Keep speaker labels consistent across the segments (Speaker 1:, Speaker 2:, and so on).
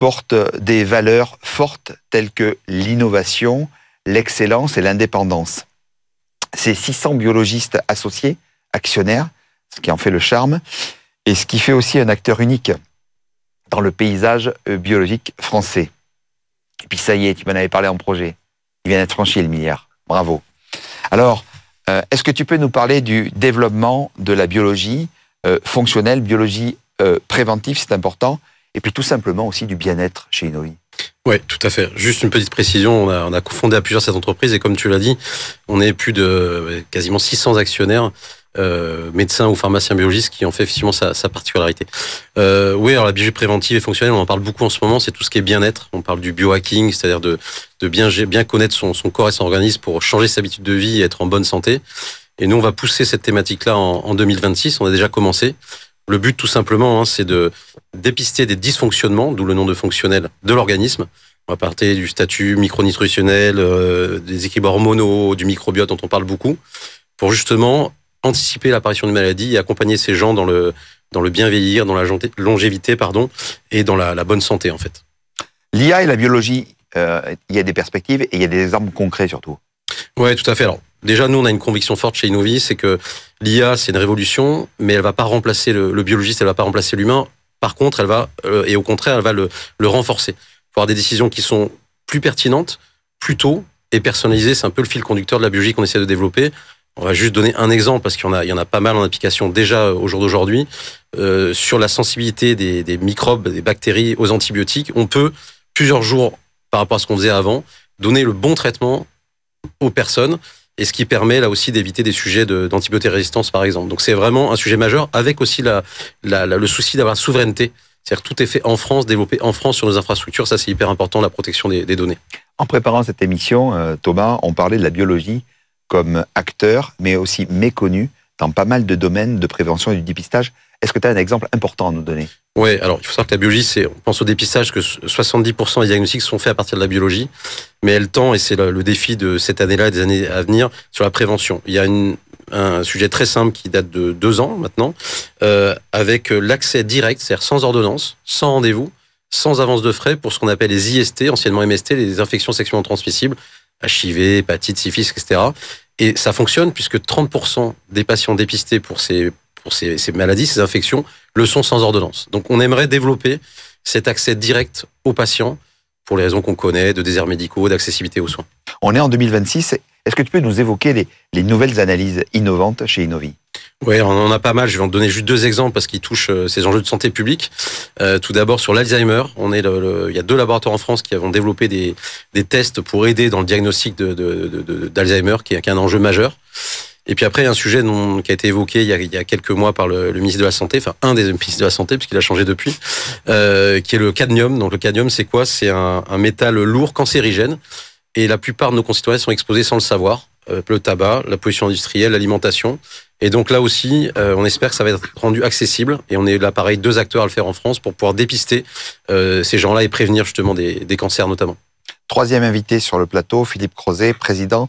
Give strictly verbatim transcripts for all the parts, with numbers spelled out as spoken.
Speaker 1: porte des valeurs fortes telles que l'innovation, l'excellence et l'indépendance. C'est six cents biologistes associés, actionnaires, ce qui en fait le charme, et ce qui fait aussi un acteur unique dans le paysage biologique français. Et puis ça y est, tu m'en avais parlé en projet. Il vient d'être franchi le milliard. Bravo. Alors, euh, est-ce que tu peux nous parler du développement de la biologie euh, fonctionnelle, biologie euh, préventive, c'est important, et puis tout simplement aussi du bien-être chez Innovi?
Speaker 2: Oui, tout à fait. Juste une petite précision, on a, on a fondé à plusieurs cette entreprise et comme tu l'as dit, on est plus de quasiment six cents actionnaires, euh, médecins ou pharmaciens biologistes qui ont fait effectivement sa, sa particularité. Euh, oui, alors la biologie préventive et fonctionnelle, on en parle beaucoup en ce moment, c'est tout ce qui est bien-être. On parle du biohacking, c'est-à-dire de, de bien, bien connaître son, son corps et son organisme pour changer ses habitudes de vie et être en bonne santé. Et nous, on va pousser cette thématique-là en, en deux mille vingt-six, on a déjà commencé. Le but, tout simplement, hein, c'est de dépister des dysfonctionnements, d'où le nom de fonctionnel, de l'organisme. On va parler du statut micronutritionnel, euh, des équilibres hormonaux, du microbiote dont on parle beaucoup, pour justement anticiper l'apparition d'une maladie et accompagner ces gens dans le, dans le bien vieillir, dans la longévité, pardon, et dans la, la bonne santé, en fait.
Speaker 1: L'I A et la biologie, euh, il y a des perspectives et il y a des exemples concrets surtout.
Speaker 2: Oui, tout à fait. Alors, déjà, nous, on a une conviction forte chez Innovi, c'est que l'I A, c'est une révolution, mais elle va pas remplacer le, le biologiste, elle va pas remplacer l'humain. Par contre, elle va, euh, et au contraire, elle va le, le renforcer. Pour avoir des décisions qui sont plus pertinentes, plus tôt et personnalisées. C'est un peu le fil conducteur de la biologie qu'on essaie de développer. On va juste donner un exemple, parce qu'il y en a, il y en a pas mal en application déjà au jour d'aujourd'hui. Euh, sur la sensibilité des, des microbes, des bactéries aux antibiotiques, on peut, plusieurs jours par rapport à ce qu'on faisait avant, donner le bon traitement aux personnes, et ce qui permet là aussi d'éviter des sujets de, d'antibiotérésistance par exemple. Donc c'est vraiment un sujet majeur, avec aussi la, la, la, le souci d'avoir la souveraineté. C'est-à-dire que tout est fait en France, développé en France sur nos infrastructures, ça c'est hyper important, la protection des, des données.
Speaker 1: En préparant cette émission, euh, Thomas, on parlait de la biologie comme acteur, mais aussi méconnu dans pas mal de domaines de prévention et du dépistage. Est-ce que tu as un exemple important à nous donner?
Speaker 2: Oui, alors il faut savoir que la biologie, c'est, on pense au dépistage, que soixante-dix pour cent des diagnostics sont faits à partir de la biologie, mais elle tend, et c'est le, le défi de cette année-là et des années à venir, sur la prévention. Il y a une, un sujet très simple qui date de deux ans maintenant, euh, avec l'accès direct, c'est-à-dire sans ordonnance, sans rendez-vous, sans avance de frais pour ce qu'on appelle les I S T, anciennement M S T, les infections sexuellement transmissibles, H I V, hépatite, syphilis, et cetera. Et ça fonctionne puisque trente pour cent des patients dépistés pour ces, pour ces, ces maladies, ces infections, le sont sans ordonnance. Donc on aimerait développer cet accès direct aux patients pour les raisons qu'on connaît, de déserts médicaux, d'accessibilité aux soins.
Speaker 1: On est en deux mille vingt-six. Est-ce que tu peux nous évoquer les, les nouvelles analyses innovantes chez Innovi?
Speaker 2: Oui, on en a pas mal. Je vais en donner juste deux exemples parce qu'ils touchent euh, ces enjeux de santé publique. Euh, tout d'abord, sur l'Alzheimer, on est le, le, il y a deux laboratoires en France qui ont développé des, des tests pour aider dans le diagnostic de, de, de, de, d'Alzheimer, qui est, qui est un enjeu majeur. Et puis après, il y a un sujet dont, qui a été évoqué il y a, il y a quelques mois par le, le ministre de la Santé, enfin un des ministres de la Santé, puisqu'il a changé depuis, euh, qui est le cadmium. Donc le cadmium, c'est quoi? C'est un, un métal lourd cancérigène. Et la plupart de nos concitoyens sont exposés sans le savoir. Euh, le tabac, la pollution industrielle, l'alimentation. Et donc là aussi, euh, on espère que ça va être rendu accessible. Et on est là, pareil, deux acteurs à le faire en France pour pouvoir dépister euh, ces gens-là et prévenir justement des, des cancers notamment.
Speaker 1: Troisième invité sur le plateau, Philippe Crozet, président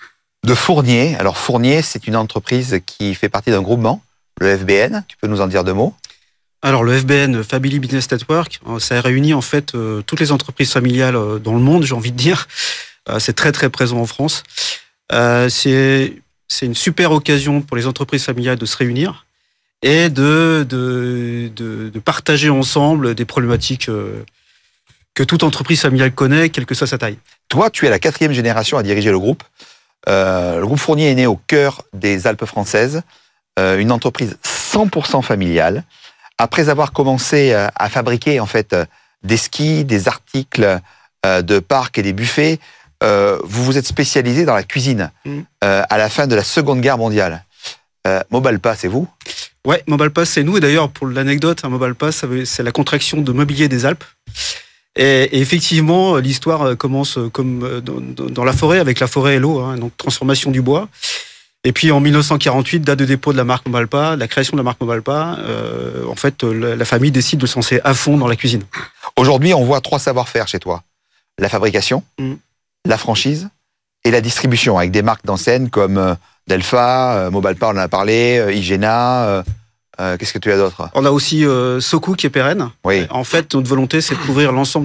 Speaker 1: de Fournier. Alors Fournier, c'est une entreprise qui fait partie d'un groupement, le F B N. Tu peux nous en dire deux mots?
Speaker 3: Alors le F B N, Family Business Network, ça réunit en fait euh, toutes les entreprises familiales euh, dans le monde, j'ai envie de dire. Euh, c'est très très présent en France. Euh, c'est, c'est une super occasion pour les entreprises familiales de se réunir et de, de, de, de partager ensemble des problématiques euh, que toute entreprise familiale connaît, quelle que soit sa taille.
Speaker 1: Toi, tu es la quatrième génération à diriger le groupe. Euh, le groupe Fournier est né au cœur des Alpes françaises, euh, une entreprise cent pour cent familiale. Après avoir commencé à fabriquer en fait des skis, des articles de parc et des buffets, euh, vous vous êtes spécialisé dans la cuisine mmh. euh, à la fin de la Seconde Guerre mondiale. Euh, Mobalpa, c'est vous?
Speaker 3: Ouais, Mobalpa, c'est nous. Et d'ailleurs, pour l'anecdote, hein, Mobalpa, ça veut, c'est la contraction de Mobilier des Alpes. Et, et effectivement, l'histoire commence comme dans, dans la forêt, avec la forêt et l'eau, hein, donc transformation du bois. Et puis en dix-neuf cent quarante-huit, date de dépôt de la marque Mobalpa, la création de la marque Mobalpa, euh, en fait, la, la famille décide de se lancer à fond dans la cuisine.
Speaker 1: Aujourd'hui, on voit trois savoir-faire chez toi. La fabrication, mmh. la franchise et la distribution, avec des marques d'enseigne comme euh, Delpha, euh, Mobalpa, on en a parlé, euh, Igena, euh, euh, qu'est-ce que tu as d'autre?
Speaker 3: On a aussi euh, Soku qui est pérenne.
Speaker 1: Oui.
Speaker 3: En fait, notre volonté, c'est de couvrir l'ensemble